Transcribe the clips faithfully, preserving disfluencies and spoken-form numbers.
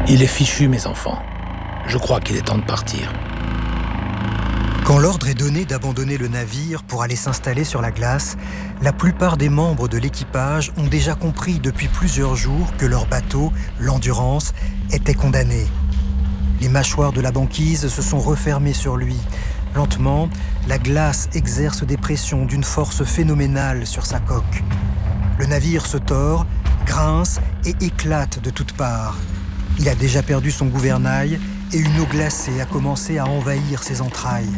Il est fichu, mes enfants. Je crois qu'il est temps de partir. Quand l'ordre est donné d'abandonner le navire pour aller s'installer sur la glace, la plupart des membres de l'équipage ont déjà compris depuis plusieurs jours que leur bateau, l'Endurance, était condamné. Les mâchoires de la banquise se sont refermées sur lui. Lentement, la glace exerce des pressions d'une force phénoménale sur sa coque. Le navire se tord, grince et éclate de toutes parts. Il a déjà perdu son gouvernail et une eau glacée a commencé à envahir ses entrailles.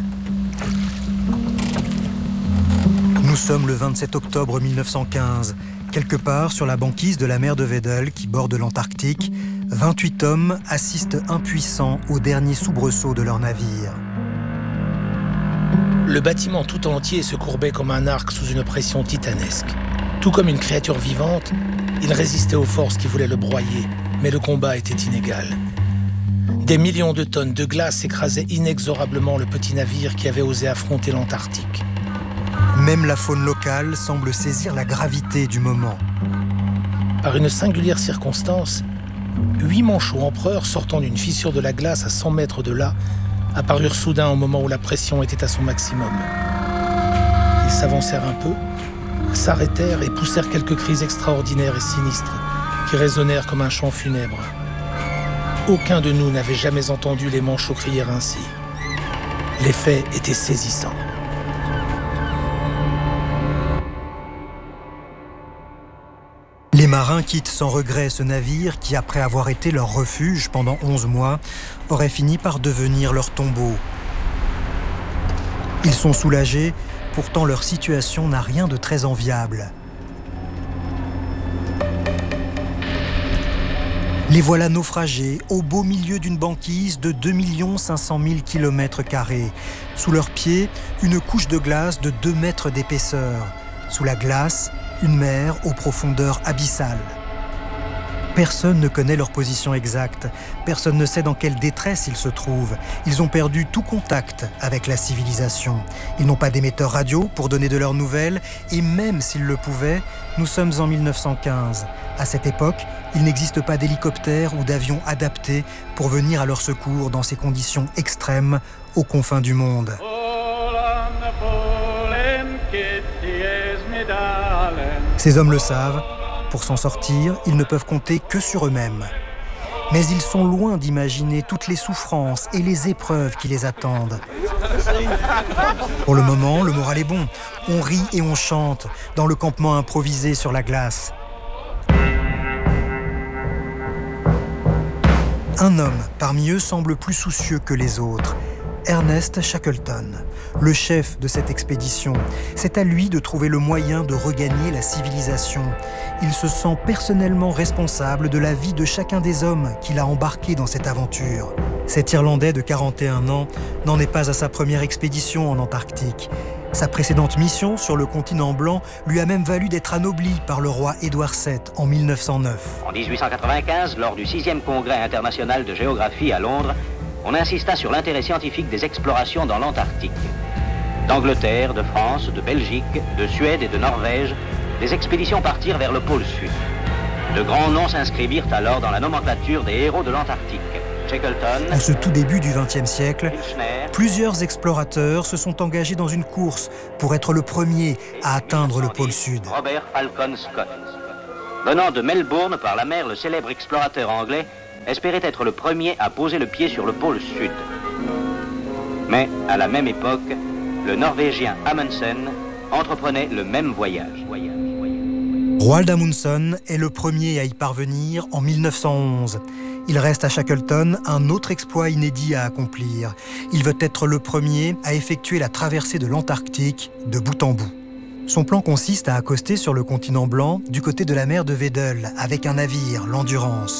Nous sommes le vingt-sept octobre mille neuf cent quinze. Quelque part sur la banquise de la mer de Weddell qui borde l'Antarctique, vingt-huit hommes assistent impuissants au dernier soubresaut de leur navire. Le bâtiment tout entier se courbait comme un arc sous une pression titanesque. Tout comme une créature vivante, il résistait aux forces qui voulaient le broyer, mais le combat était inégal. Des millions de tonnes de glace écrasaient inexorablement le petit navire qui avait osé affronter l'Antarctique. Même la faune locale semble saisir la gravité du moment. Par une singulière circonstance, huit manchots empereurs sortant d'une fissure de la glace à cent mètres de là apparurent soudain au moment où la pression était à son maximum. Ils s'avancèrent un peu, s'arrêtèrent et poussèrent quelques cris extraordinaires et sinistres qui résonnèrent comme un chant funèbre. Aucun de nous n'avait jamais entendu les manchots crier ainsi. L'effet était saisissant. Les marins quittent sans regret ce navire qui, après avoir été leur refuge pendant onze mois, aurait fini par devenir leur tombeau. Ils sont soulagés, pourtant leur situation n'a rien de très enviable. Les voilà naufragés au beau milieu d'une banquise de deux millions cinq cent mille kilomètres carrés. Sous leurs pieds, une couche de glace de deux mètres d'épaisseur. Sous la glace, une mer aux profondeurs abyssales. Personne ne connaît leur position exacte. Personne ne sait dans quelle détresse ils se trouvent. Ils ont perdu tout contact avec la civilisation. Ils n'ont pas d'émetteur radio pour donner de leurs nouvelles. Et même s'ils le pouvaient, nous sommes en mille neuf cent quinze. À cette époque, il n'existe pas d'hélicoptères ou d'avions adaptés pour venir à leur secours dans ces conditions extrêmes aux confins du monde. Ces hommes le savent, pour s'en sortir, ils ne peuvent compter que sur eux-mêmes. Mais ils sont loin d'imaginer toutes les souffrances et les épreuves qui les attendent. Pour le moment, le moral est bon. On rit et on chante dans le campement improvisé sur la glace. Un homme parmi eux semble plus soucieux que les autres. Ernest Shackleton, le chef de cette expédition. C'est à lui de trouver le moyen de regagner la civilisation. Il se sent personnellement responsable de la vie de chacun des hommes qu'il a embarqués dans cette aventure. Cet Irlandais de quarante et un ans n'en est pas à sa première expédition en Antarctique. Sa précédente mission sur le continent blanc lui a même valu d'être anobli par le roi Édouard sept en mille neuf cent neuf. En dix-huit cent quatre-vingt-quinze, lors du sixième congrès international de géographie à Londres, on insista sur l'intérêt scientifique des explorations dans l'Antarctique. D'Angleterre, de France, de Belgique, de Suède et de Norvège, des expéditions partirent vers le pôle Sud. De grands noms s'inscrivirent alors dans la nomenclature des héros de l'Antarctique. Shackleton, en ce tout début du vingtième siècle, plusieurs explorateurs se sont engagés dans une course pour être le premier à atteindre le pôle Sud. Robert Falcon Scott. Venant de Melbourne par la mer, le célèbre explorateur anglais espérait être le premier à poser le pied sur le pôle Sud. Mais, à la même époque, le Norvégien Amundsen entreprenait le même voyage. Roald Amundsen est le premier à y parvenir en mille neuf cent onze. Il reste à Shackleton un autre exploit inédit à accomplir. Il veut être le premier à effectuer la traversée de l'Antarctique de bout en bout. Son plan consiste à accoster sur le continent blanc du côté de la mer de Weddell avec un navire, l'Endurance.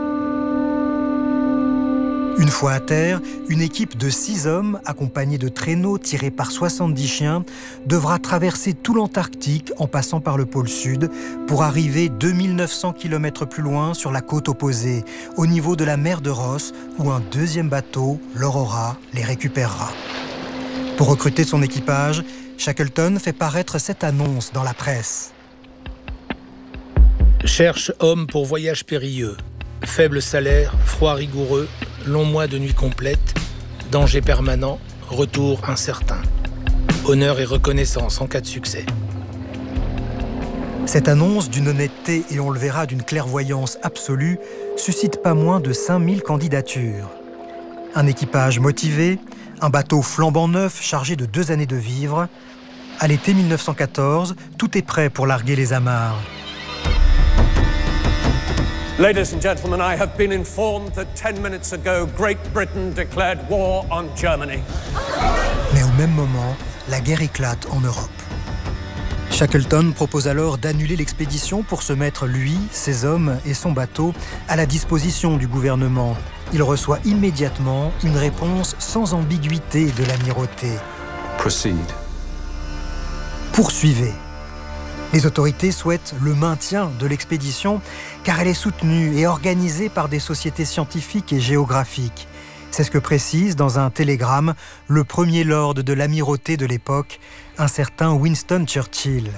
Une fois à terre, une équipe de six hommes, accompagnée de traîneaux tirés par soixante-dix chiens, devra traverser tout l'Antarctique en passant par le pôle Sud pour arriver deux mille neuf cents kilomètres plus loin sur la côte opposée, au niveau de la mer de Ross, où un deuxième bateau, l'Aurora, les récupérera. Pour recruter son équipage, Shackleton fait paraître cette annonce dans la presse. Cherche homme pour voyage périlleux. Faible salaire, froid rigoureux, longs mois de nuit complète, danger permanent, retour incertain. Honneur et reconnaissance en cas de succès. Cette annonce d'une honnêteté et on le verra d'une clairvoyance absolue suscite pas moins de cinq mille candidatures. Un équipage motivé, un bateau flambant neuf chargé de deux années de vivres. À l'été mille neuf cent quatorze, tout est prêt pour larguer les amarres. Ladies and gentlemen, I have been informed that ten minutes ago, Great Britain declared war on Germany. Mais au même moment, la guerre éclate en Europe. Shackleton propose alors d'annuler l'expédition pour se mettre, lui, ses hommes et son bateau, à la disposition du gouvernement. Il reçoit immédiatement une réponse sans ambiguïté de l'amirauté. Proceed. Poursuivez. Les autorités souhaitent le maintien de l'expédition car elle est soutenue et organisée par des sociétés scientifiques et géographiques. C'est ce que précise dans un télégramme le premier lord de l'amirauté de l'époque, un certain Winston Churchill.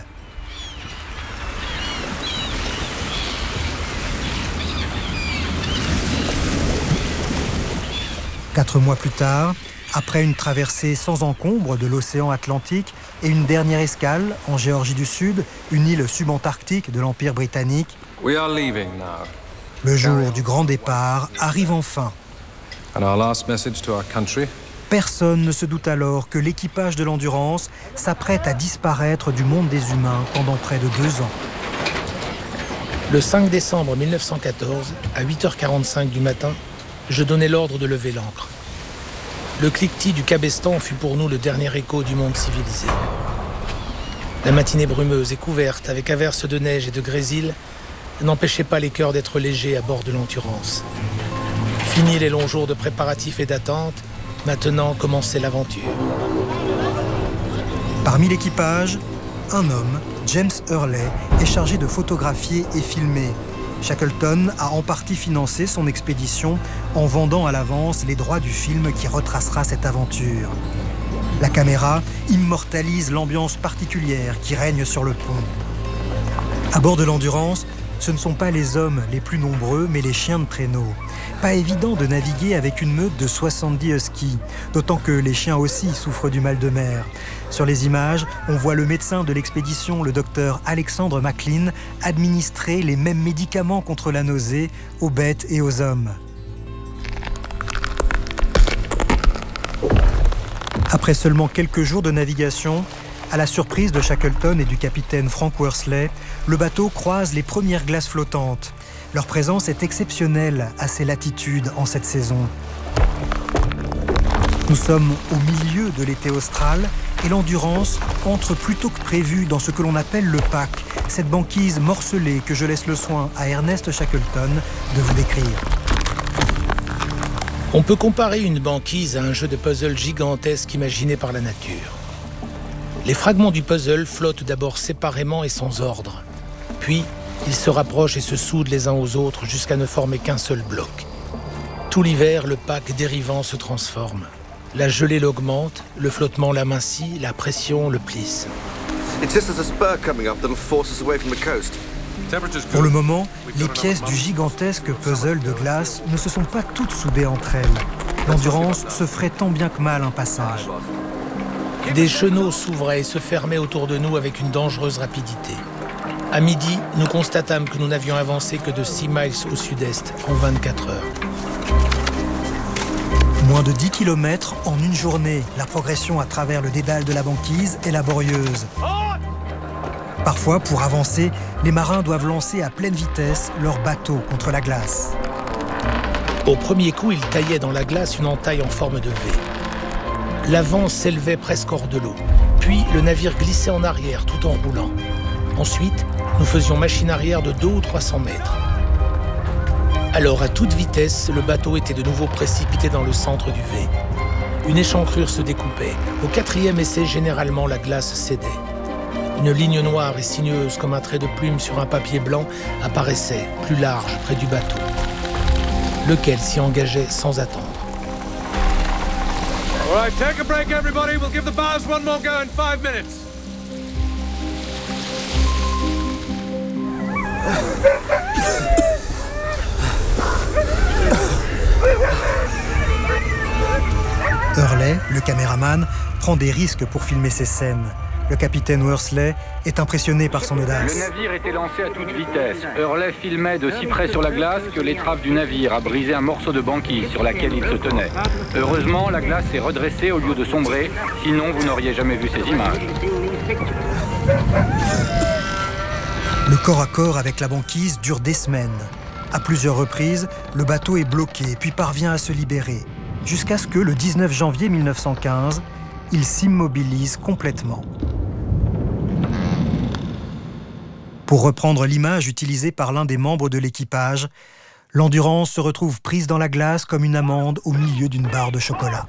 Quatre mois plus tard, après une traversée sans encombre de l'océan Atlantique et une dernière escale en Géorgie du Sud, une île subantarctique de l'Empire britannique, We are leaving now. le jour du grand départ arrive enfin. And our last message to our country. Personne ne se doute alors que l'équipage de l'Endurance s'apprête à disparaître du monde des humains pendant près de deux ans. Le cinq décembre mille neuf cent quatorze, à huit heures quarante-cinq du matin, je donnai l'ordre de lever l'ancre. Le cliquetis du cabestan fut pour nous le dernier écho du monde civilisé. La matinée brumeuse et couverte, avec averses de neige et de grésil, n'empêchait pas les cœurs d'être légers à bord de l'Endurance. Fini les longs jours de préparatifs et d'attente, maintenant commençait l'aventure. Parmi l'équipage, un homme, James Hurley, est chargé de photographier et filmer. Shackleton a en partie financé son expédition en vendant à l'avance les droits du film qui retracera cette aventure. La caméra immortalise l'ambiance particulière qui règne sur le pont. À bord de l'Endurance, ce ne sont pas les hommes les plus nombreux, mais les chiens de traîneau. Pas évident de naviguer avec une meute de soixante-dix huskies, d'autant que les chiens aussi souffrent du mal de mer. Sur les images, on voit le médecin de l'expédition, le docteur Alexander McLean, administrer les mêmes médicaments contre la nausée aux bêtes et aux hommes. Après seulement quelques jours de navigation, à la surprise de Shackleton et du capitaine Frank Worsley, le bateau croise les premières glaces flottantes. Leur présence est exceptionnelle à ces latitudes en cette saison. Nous sommes au milieu de l'été austral et l'Endurance entre plus tôt que prévu dans ce que l'on appelle le pack, cette banquise morcelée que je laisse le soin à Ernest Shackleton de vous décrire. On peut comparer une banquise à un jeu de puzzle gigantesque imaginé par la nature. Les fragments du puzzle flottent d'abord séparément et sans ordre. Puis, ils se rapprochent et se soudent les uns aux autres jusqu'à ne former qu'un seul bloc. Tout l'hiver, le pack dérivant se transforme. La gelée l'augmente, le flottement l'amincit, la pression le plisse. Pour le moment, les pièces du gigantesque puzzle de glace ne se sont pas toutes soudées entre elles. L'Endurance se ferait tant bien que mal un passage. Des chenaux s'ouvraient et se fermaient autour de nous avec une dangereuse rapidité. À midi, nous constatâmes que nous n'avions avancé que de six miles au sud-est en vingt-quatre heures. Moins de dix kilomètres en une journée. La progression à travers le dédale de la banquise est laborieuse. Parfois, pour avancer, les marins doivent lancer à pleine vitesse leur bateau contre la glace. Au premier coup, ils taillaient dans la glace une entaille en forme de V. L'avant s'élevait presque hors de l'eau. Puis, le navire glissait en arrière tout en roulant. Ensuite, nous faisions machine arrière de deux ou trois cents mètres. Alors, à toute vitesse, le bateau était de nouveau précipité dans le centre du V. Une échancrure se découpait. Au quatrième essai, généralement, la glace cédait. Une ligne noire et sinueuse comme un trait de plume sur un papier blanc apparaissait, plus large, près du bateau, lequel s'y engageait sans attendre. All right, take a break, everybody. We'll give the bows one more go in five minutes. Mais le caméraman prend des risques pour filmer ces scènes. Le capitaine Worsley est impressionné par son audace. Le navire était lancé à toute vitesse. Hurley filmait de si près sur la glace que l'étrave du navire a brisé un morceau de banquise sur laquelle il se tenait. Heureusement, la glace s'est redressée au lieu de sombrer, sinon vous n'auriez jamais vu ces images. Le corps à corps avec la banquise dure des semaines. À plusieurs reprises, le bateau est bloqué puis parvient à se libérer, jusqu'à ce que le dix-neuf janvier mille neuf cent quinze, il s'immobilise complètement. Pour reprendre l'image utilisée par l'un des membres de l'équipage, l'Endurance se retrouve prise dans la glace comme une amande au milieu d'une barre de chocolat.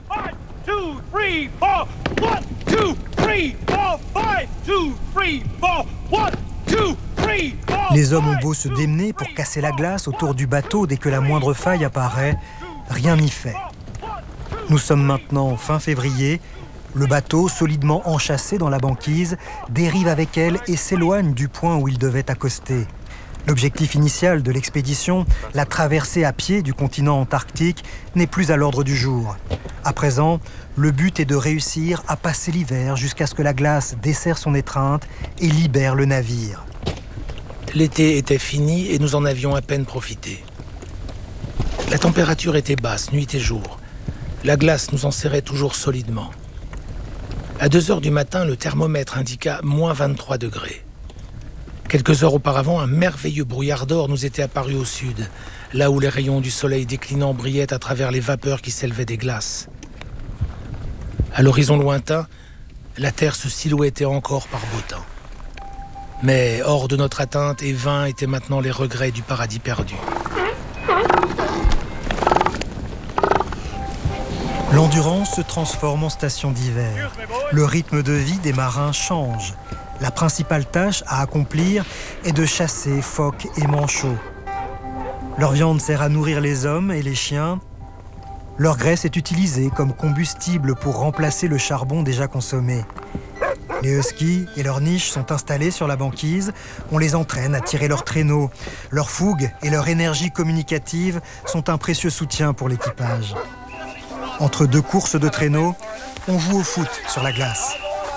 Les hommes ont beau se démener pour casser la glace autour du bateau dès que la moindre faille apparaît, rien n'y fait. Nous sommes maintenant fin février. Le bateau, solidement enchâssé dans la banquise, dérive avec elle et s'éloigne du point où il devait accoster. L'objectif initial de l'expédition, la traversée à pied du continent antarctique, n'est plus à l'ordre du jour. À présent, le but est de réussir à passer l'hiver jusqu'à ce que la glace desserre son étreinte et libère le navire. L'été était fini et nous en avions à peine profité. La température était basse, nuit et jour. La glace nous enserrait toujours solidement. À deux heures du matin, le thermomètre indiqua moins vingt-trois degrés. Quelques heures auparavant, un merveilleux brouillard d'or nous était apparu au sud, là où les rayons du soleil déclinant brillaient à travers les vapeurs qui s'élevaient des glaces. À l'horizon lointain, la terre se silhouettait encore par beau temps. Mais hors de notre atteinte et vains étaient maintenant les regrets du paradis perdu. L'Endurance se transforme en station d'hiver. Le rythme de vie des marins change. La principale tâche à accomplir est de chasser phoques et manchots. Leur viande sert à nourrir les hommes et les chiens. Leur graisse est utilisée comme combustible pour remplacer le charbon déjà consommé. Les huskies et leurs niches sont installés sur la banquise. On les entraîne à tirer leurs traîneaux. Leur fougue et leur énergie communicative sont un précieux soutien pour l'équipage. Entre deux courses de traîneaux, on joue au foot sur la glace.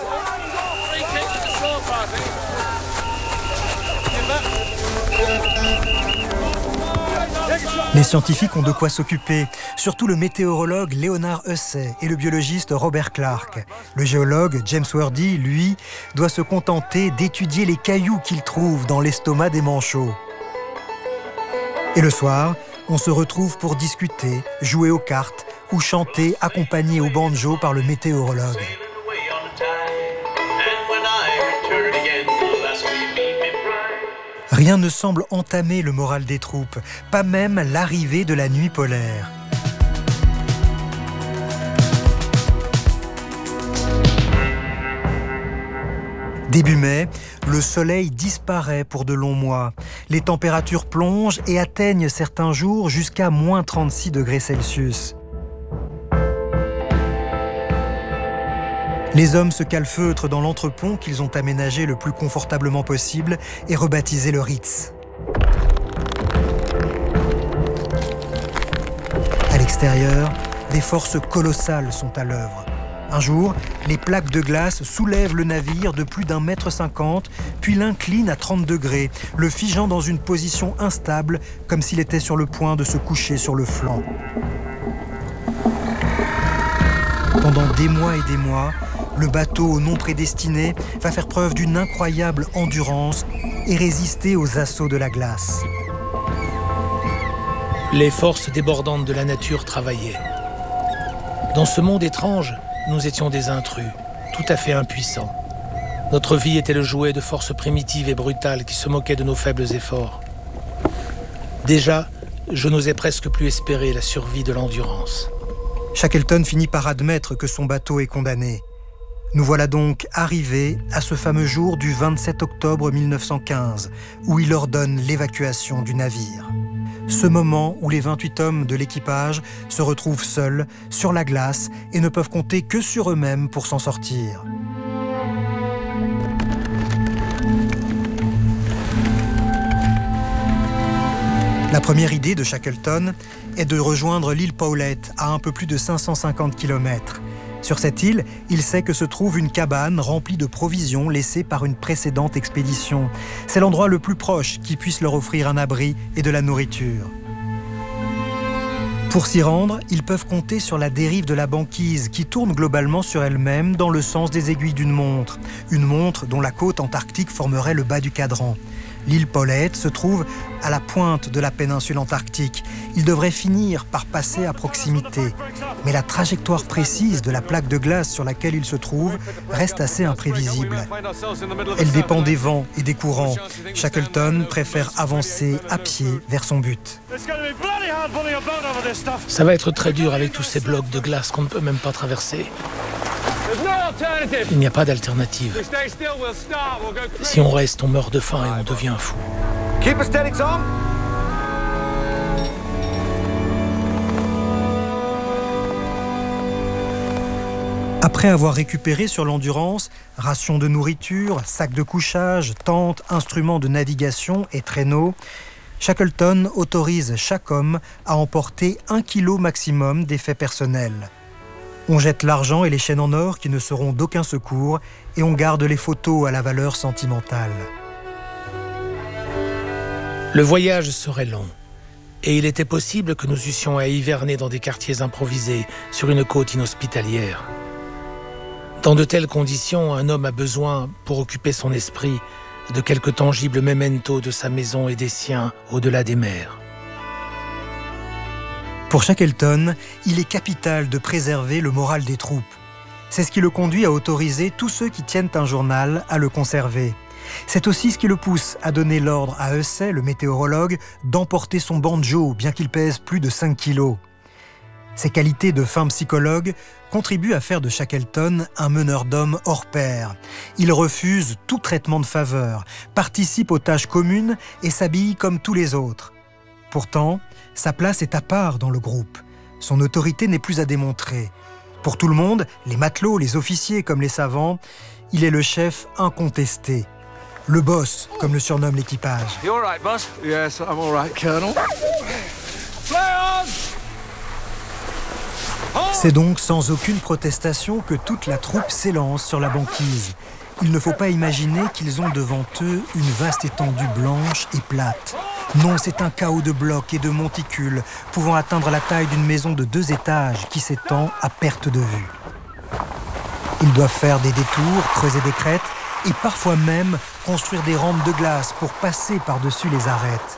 Les scientifiques ont de quoi s'occuper, surtout le météorologue Leonard Hussey et le biologiste Robert Clark. Le géologue James Wordy, lui, doit se contenter d'étudier les cailloux qu'il trouve dans l'estomac des manchots. Et le soir, on se retrouve pour discuter, jouer aux cartes ou chanter accompagné au banjo par le météorologue. Rien ne semble entamer le moral des troupes, pas même l'arrivée de la nuit polaire. Début mai, le soleil disparaît pour de longs mois. Les températures plongent et atteignent certains jours jusqu'à moins trente-six degrés Celsius. Les hommes se calfeutrent dans l'entrepont qu'ils ont aménagé le plus confortablement possible et rebaptisé le Ritz. À l'extérieur, des forces colossales sont à l'œuvre. Un jour, les plaques de glace soulèvent le navire de plus d'un mètre cinquante, puis l'inclinent à trente degrés, le figeant dans une position instable, comme s'il était sur le point de se coucher sur le flanc. Pendant des mois et des mois, le bateau non prédestiné va faire preuve d'une incroyable endurance et résister aux assauts de la glace. Les forces débordantes de la nature travaillaient. Dans ce monde étrange, nous étions des intrus, tout à fait impuissants. Notre vie était le jouet de forces primitives et brutales qui se moquaient de nos faibles efforts. Déjà, je n'osais presque plus espérer la survie de l'Endurance. Shackleton finit par admettre que son bateau est condamné. Nous voilà donc arrivés à ce fameux jour du vingt-sept octobre mille neuf cent quinze, où il ordonne l'évacuation du navire. Ce moment où les vingt-huit hommes de l'équipage se retrouvent seuls, sur la glace, et ne peuvent compter que sur eux-mêmes pour s'en sortir. La première idée de Shackleton est de rejoindre l'île Paulet à un peu plus de cinq cent cinquante kilomètres. Sur cette île, il sait que se trouve une cabane remplie de provisions laissées par une précédente expédition. C'est l'endroit le plus proche qui puisse leur offrir un abri et de la nourriture. Pour s'y rendre, ils peuvent compter sur la dérive de la banquise qui tourne globalement sur elle-même dans le sens des aiguilles d'une montre. Une montre dont la côte antarctique formerait le bas du cadran. L'île Paulet se trouve à la pointe de la péninsule antarctique. Il devrait finir par passer à proximité. Mais la trajectoire précise de la plaque de glace sur laquelle il se trouve reste assez imprévisible. Elle dépend des vents et des courants. Shackleton préfère avancer à pied vers son but. Ça va être très dur avec tous ces blocs de glace qu'on ne peut même pas traverser. Il n'y a pas d'alternative. Si on reste, on meurt de faim et on devient fou. Keep it steady, Tom. Après avoir récupéré sur l'Endurance, rations de nourriture, sacs de couchage, tentes, instruments de navigation et traîneaux, Shackleton autorise chaque homme à emporter un kilo maximum d'effets personnels. On jette l'argent et les chaînes en or qui ne seront d'aucun secours et on garde les photos à la valeur sentimentale. Le voyage serait long et il était possible que nous eussions à hiverner dans des quartiers improvisés sur une côte inhospitalière. Dans de telles conditions, un homme a besoin, pour occuper son esprit, de quelques tangibles mementos de sa maison et des siens au-delà des mers. Pour Shackleton, il est capital de préserver le moral des troupes. C'est ce qui le conduit à autoriser tous ceux qui tiennent un journal à le conserver. C'est aussi ce qui le pousse à donner l'ordre à Hussey, le météorologue, d'emporter son banjo, bien qu'il pèse plus de cinq kilos. Ses qualités de fin psychologue contribuent à faire de Shackleton un meneur d'hommes hors pair. Il refuse tout traitement de faveur, participe aux tâches communes et s'habille comme tous les autres. Pourtant, sa place est à part dans le groupe. Son autorité n'est plus à démontrer. Pour tout le monde, les matelots, les officiers comme les savants, il est le chef incontesté. Le boss, comme le surnomme l'équipage. You all right, boss? Yes, I'm all right, Colonel. C'est donc sans aucune protestation que toute la troupe s'élance sur la banquise. Il ne faut pas imaginer qu'ils ont devant eux une vaste étendue blanche et plate. Non, c'est un chaos de blocs et de monticules, pouvant atteindre la taille d'une maison de deux étages qui s'étend à perte de vue. Ils doivent faire des détours, creuser des crêtes et parfois même construire des rampes de glace pour passer par-dessus les arêtes.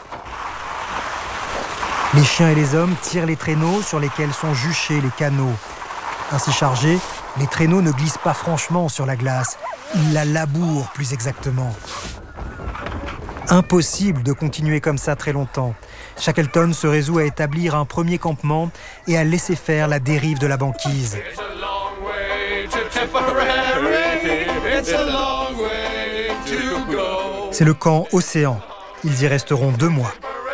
Les chiens et les hommes tirent les traîneaux sur lesquels sont juchés les canots. Ainsi chargés, les traîneaux ne glissent pas franchement sur la glace, ils la labourent plus exactement. Impossible de continuer comme ça très longtemps. Shackleton se résout à établir un premier campement et à laisser faire la dérive de la banquise. C'est le camp Océan. Ils y resteront deux mois.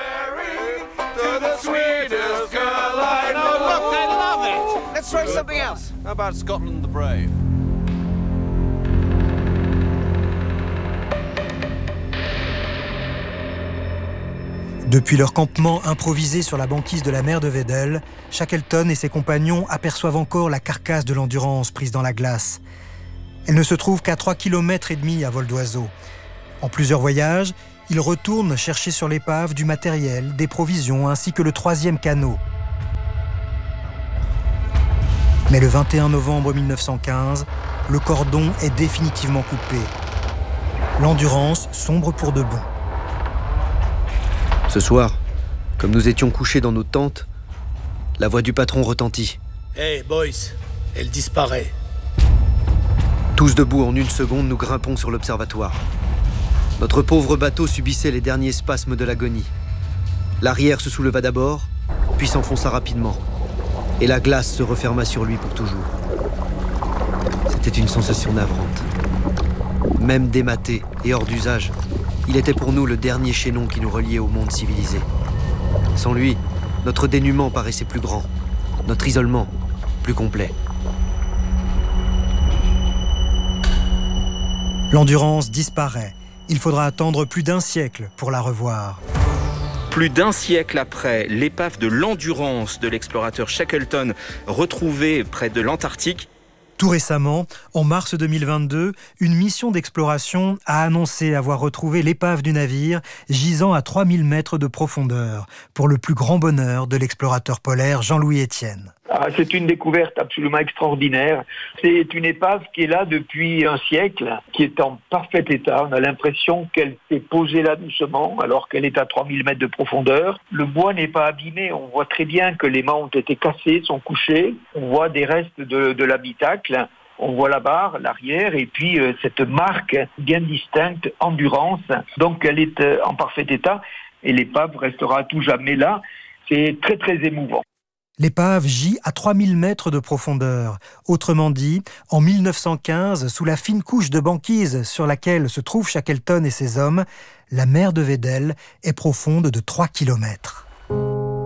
Depuis leur campement improvisé sur la banquise de la mer de Weddell, Shackleton et ses compagnons aperçoivent encore la carcasse de l'Endurance prise dans la glace. Elle ne se trouve qu'à trois kilomètres et demi à vol d'oiseau. En plusieurs voyages, ils retournent chercher sur l'épave du matériel, des provisions ainsi que le troisième canot. Mais le vingt et un novembre mille neuf cent quinze, le cordon est définitivement coupé. L'Endurance sombre pour de bon. Ce soir, comme nous étions couchés dans nos tentes, la voix du patron retentit. « Hey, boys, elle disparaît. » Tous debout en une seconde, nous grimpons sur l'observatoire. Notre pauvre bateau subissait les derniers spasmes de l'agonie. L'arrière se souleva d'abord, puis s'enfonça rapidement. Et la glace se referma sur lui pour toujours. C'était une sensation navrante. Même dématé et hors d'usage, il était pour nous le dernier chaînon qui nous reliait au monde civilisé. Sans lui, notre dénuement paraissait plus grand, notre isolement plus complet. L'Endurance disparaît. Il faudra attendre plus d'un siècle pour la revoir. Plus d'un siècle après, l'épave de l'Endurance de l'explorateur Shackleton retrouvée près de l'Antarctique Tout récemment, en mars deux mille vingt-deux, une mission d'exploration a annoncé avoir retrouvé l'épave du navire gisant à trois mille mètres de profondeur, pour le plus grand bonheur de l'explorateur polaire Jean-Louis Etienne. Ah, c'est une découverte absolument extraordinaire. C'est une épave qui est là depuis un siècle, qui est en parfait état. On a l'impression qu'elle s'est posée là doucement, alors qu'elle est à trois mille mètres de profondeur. Le bois n'est pas abîmé. On voit très bien que les mâts ont été cassés, sont couchés. On voit des restes de, de l'habitacle. On voit la barre, l'arrière, et puis euh, cette marque bien distincte, Endurance. Donc elle est euh, en parfait état, et l'épave restera à tout jamais là. C'est très très émouvant. L'épave gît à trois mille mètres de profondeur. Autrement dit, en mille neuf cent quinze, sous la fine couche de banquise sur laquelle se trouvent Shackleton et ses hommes, la mer de Weddell est profonde de trois kilomètres.